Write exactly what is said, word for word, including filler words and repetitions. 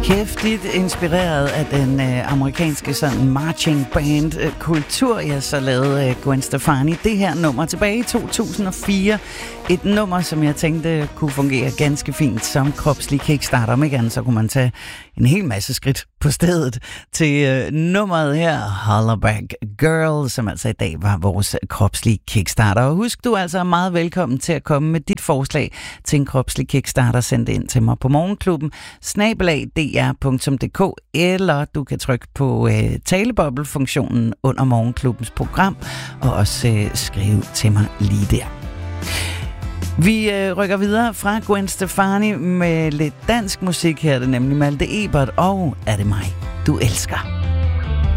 Hæftigt inspireret af den øh, amerikanske sådan marching band øh, kultur, ja, så lavede øh, Gwen Stefani det her nummer tilbage i to tusind og fire. Et nummer, som jeg tænkte kunne fungere ganske fint som kropslig kickstarter. Om ikke andet, så kunne man tage en hel masse skridt på stedet til øh, nummeret her, Hollaback Girl, som altså i dag var vores kropslige kickstarter. Og husk, du er altså meget velkommen til at komme med dit forslag til en kropslig kickstarter. Send det ind til mig på Morgenklubben, snabelag d r punktum d k, eller du kan trykke på øh, taleboble-funktionen under Morgenklubbens program, og også øh, skrive til mig lige der. Vi øh, rykker videre fra Gwen Stefani med lidt dansk musik her, det er nemlig Malte Ebert, og Er det mig, du elsker?